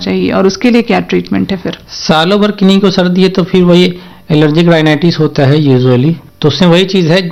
चाहिए और उसके लिए क्या ट्रीटमेंट है फिर? सालों भर किन्हीं को सर्दी है तो फिर वही एलर्जिक राइनाइटिस होता है यूजुअली। तो उसमें वही चीज़ है,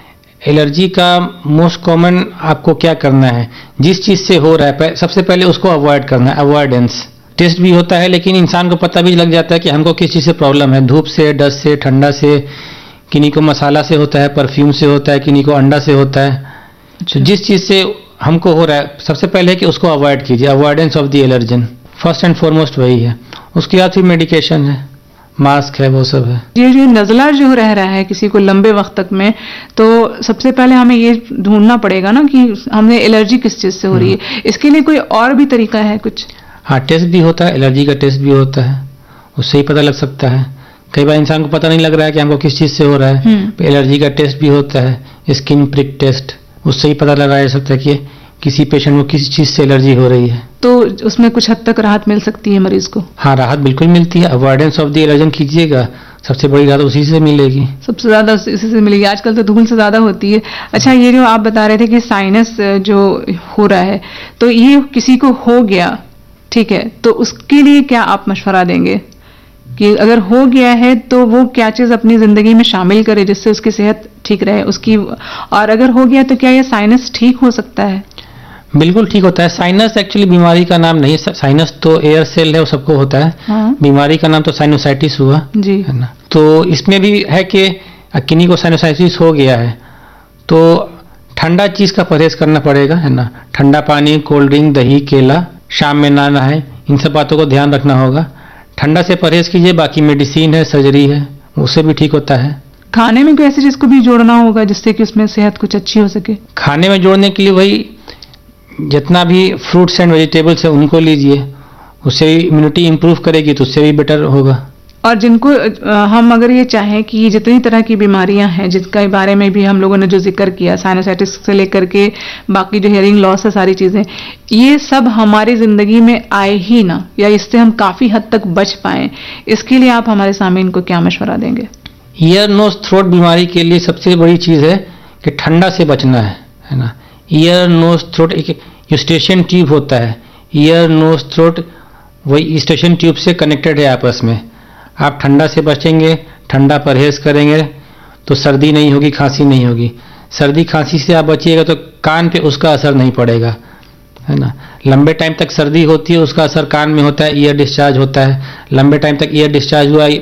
एलर्जी का मोस्ट कॉमन आपको क्या करना है, जिस चीज़ से हो रहा है सबसे पहले उसको अवॉइड करना है, अवॉइडेंस। टेस्ट भी होता है लेकिन इंसान को पता भी लग जाता है कि हमको किस चीज़ से प्रॉब्लम है, धूप से, डस्ट से, ठंडा से, किन्हीं को मसाला से होता है, परफ्यूम से होता है, किन्हीं को अंडा से होता है। तो जिस चीज़ से हमको हो रहा है सबसे पहले कि उसको अवॉइड कीजिए, avoidance of the allergen first and foremost वही है। उसके बाद फिर मेडिकेशन है, मास्क है, वो सब है। ये जो नज़ला जो रह रहा है किसी को लंबे वक्त तक में, तो सबसे पहले हमें ये ढूंढना पड़ेगा ना कि हमें एलर्जी किस चीज़ से हो रही है। इसके लिए कोई और भी तरीका है कुछ? हाँ, टेस्ट भी होता है, एलर्जी का टेस्ट भी होता है, उससे ही पता लग सकता है। कई बार इंसान को पता नहीं लग रहा है कि हमको किस चीज़ से हो रहा है, एलर्जी का टेस्ट भी होता है, स्किन प्रिक टेस्ट, उससे ही पता लगाया जा सकता है कि किसी पेशेंट को किसी चीज़ से एलर्जी हो रही है। तो उसमें कुछ हद तक राहत मिल सकती है मरीज को? हाँ, राहत बिल्कुल मिलती है। अवॉइडेंस ऑफ द एलर्जन कीजिएगा, सबसे बड़ी राहत उसी से मिलेगी। सबसे ज़्यादा इसी से मिलेगी, आजकल तो धूल से ज़्यादा होती है। अच्छा, ये जो आप बता रहे थे कि साइनस जो हो रहा है, तो ये किसी को हो गया, ठीक है, तो उसके लिए क्या आप मशवरा देंगे कि अगर हो गया है तो वो क्या चीज़ अपनी ज़िंदगी में शामिल करे जिससे उसकी सेहत ठीक रहे उसकी, और अगर हो गया तो क्या ये साइनस ठीक हो सकता है? बिल्कुल ठीक होता है। साइनस एक्चुअली बीमारी का नाम नहीं है, साइनस तो एयर सेल है, वो सबको होता है। हाँ। बीमारी का नाम तो साइनोसाइटिस हुआ जी, है ना। तो इसमें भी है कि किन्हीं को साइनोसाइटिस हो गया है तो ठंडा चीज़ का परहेज करना पड़ेगा, है ना। ठंडा पानी, कोल्ड ड्रिंक, दही, केला, शाम में ना नहाए, इन सब बातों को ध्यान रखना होगा। ठंडा से परहेज कीजिए, बाकी मेडिसिन है, सर्जरी है, उससे भी ठीक होता है। खाने में कोई ऐसी चीज़ को भी जोड़ना होगा जिससे कि उसमें सेहत कुछ अच्छी हो सके? खाने में जोड़ने के लिए वही जितना भी फ्रूट्स एंड वेजिटेबल्स है उनको लीजिए, उससे इम्यूनिटी इंप्रूव करेगी तो उससे भी बेटर होगा। और जिनको हम अगर ये चाहें कि जितनी तरह की बीमारियां हैं जिसके बारे में भी हम लोगों ने जो जिक्र किया, साइनोसाइटिस से लेकर के बाकी जो हियरिंग लॉस है, सारी चीज़ें, ये सब हमारी ज़िंदगी में आए ही ना, या इससे हम काफ़ी हद तक बच पाएं, इसके लिए आप हमारे सामने को क्या मशवरा देंगे? ईयर नोज थ्रोट बीमारी के लिए सबसे बड़ी चीज़ है कि ठंडा से बचना है ना। ईयर नोज थ्रोट एक यूस्टेशन ट्यूब होता है, ईयर नोज थ्रोट वही स्टेशन ट्यूब से कनेक्टेड है आपस में। आप ठंडा से बचेंगे, ठंडा परहेज करेंगे तो सर्दी नहीं होगी, खांसी नहीं होगी। सर्दी खांसी से आप बचिएगा तो कान पे उसका असर नहीं पड़ेगा, है ना। लंबे टाइम तक सर्दी होती है, उसका असर कान में होता है, ईयर डिस्चार्ज होता है। लंबे टाइम तक ईयर डिस्चार्ज हुआ,